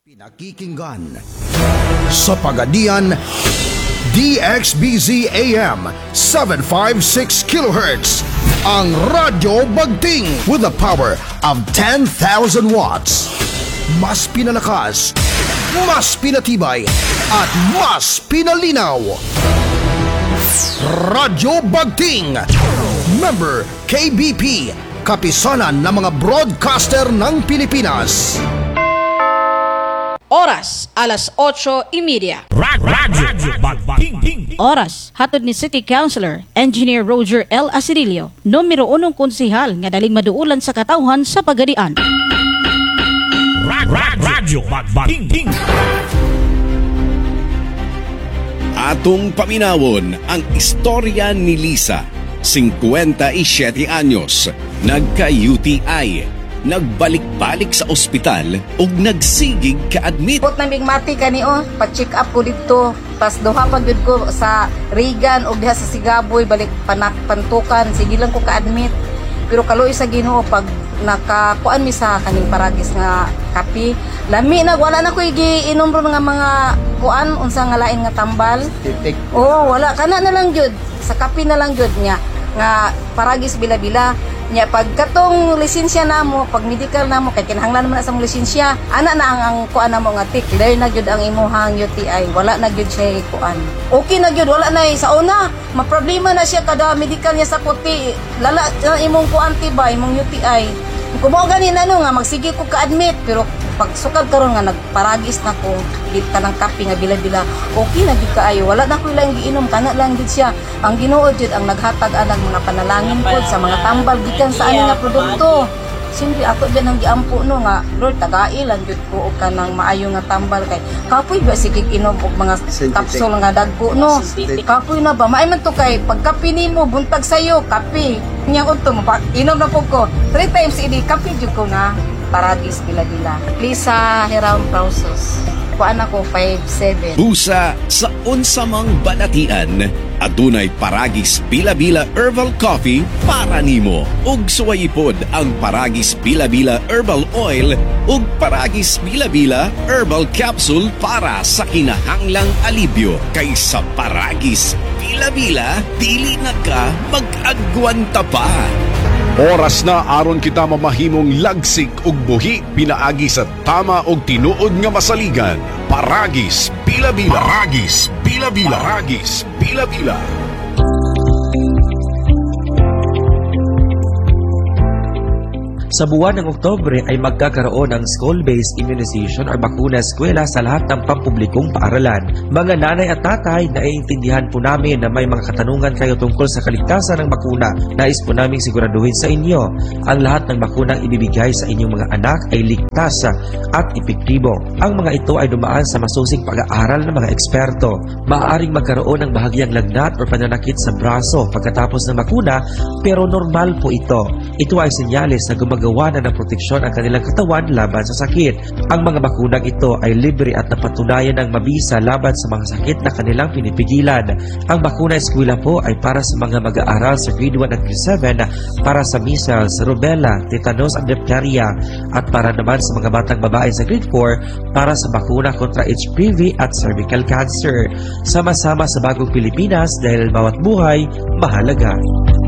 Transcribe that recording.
Pinakikinggan sa Pagadian DXBZ AM 756 kHz ang Radyo Bagting with a power of 10,000 watts. Mas pinalakas, mas pinatibay, at mas pinalinaw. Radyo Bagting, member KBP, kapisanan ng mga broadcaster ng Pilipinas. Oras, alas 8:30. Radyo Bagting. Oras, hatod ni City Councilor, Engineer Roger L. Asirilio, numero 1 konsehal nga daling maduulan sa katawhan sa Pagadian. Radyo Bagting. Atong paminawon ang istorya ni Lisa, 57 anyos, nagka-UTI, nagbalik-balik sa ospital ug nagsigig ka-admit. Put naming mati kani pa-check up ko dito. Pas duha pa gyud ko sa Regan ug diha sa Sigaboy balik pantukan, sige lang ko ka-admit. Pero kaloy sa Ginoo pag nakakuan mi sa kaning paragis nga kape, lami na wala na ko giinom ron nga mga kuan unsa nga lain nga tambal. Wala kana na lang gyud sa kape na lang gyud nya nga paragis bila-bila. Nya pag katong lisensya namo, pag medical namo kay kinahanglan naman sa lisensya, ana na ang kuan namo nga tik, dahil na gyud ang imuhang UTI, wala na gyud siya kuan. Okay na gyud, wala na sa una, maproblema na siya kada medical niya sa kuti, lala na imong kuan tibay, imong UTI. Kung mo ganin nga magsige ko ka-admit, pero pag sukad karon nga nagparagis na ko dita ng kape nga bila-bila, okay na gyud kaayo, wala na ko lang giinom, kana lang gyud siya. Ang Ginoo gyud ang naghatag anang mga panalangin pod sa mga tambal gikan sa ani nga produkto. Siyempre ako din ang giampo no nga Lord tagailan gyud ko og kanang maayo nga tambal kay kapoy ba sige inom og mga kapsul nga dagko no. Kapoy na ba maay man to kay pagkape nimo buntag sayo kape. Nya unto inom na pud ko 3 times ini kape gyud ko na paragis bila-bila. Lisa Heram Pausos. Kuan ako 5'7". Busa sa unsamang balatian, adunay paragis bila-bila herbal coffee para nimo. Ug suwayipod ang paragis bila-bila herbal oil ug paragis bila-bila herbal capsule para sa kinahanglang alibyo. Kaysa paragis bila-bila, dili na ka mag-agwanta pa. Oras na aron kita mamahimong lagsik ug buhi pinaagi sa tama og tinuod nga masaligan. Paragis bila-bila. Paragis bila-bila. Paragis bila-bila. Sa buwan ng Oktubre ay magkakaroon ng school-based immunization o bakuna eskwela sa lahat ng pampublikong paaralan. Mga nanay at tatay, naiintindihan po namin na may mga katanungan kayo tungkol sa kaligtasan ng bakuna. Nais po naming siguraduhin sa inyo, ang lahat ng bakunang ibibigay sa inyong mga anak ay ligtas at epektibo. Ang mga ito ay dumaan sa masusing pag-aaral ng mga eksperto. Maaaring magkaroon ng bahagyang lagnat o pananakit sa braso pagkatapos ng bakuna, pero normal po ito. Ito ay senyales na gumagawa na ng proteksyon ang kanilang katawan laban sa sakit. Ang mga bakunang ito ay libre at napatunayan ng mabisa laban sa mga sakit na kanilang pinipigilan. Ang bakuna eskwela po ay para sa mga mag-aaral sa grade 1 at grade 7 para sa measles, rubella, tetanus at diphtheria, at para naman sa mga batang babae sa grade 4 para sa bakuna kontra HPV at cervical cancer. Sama-sama sa bagong Pilipinas dahil bawat buhay mahalaga.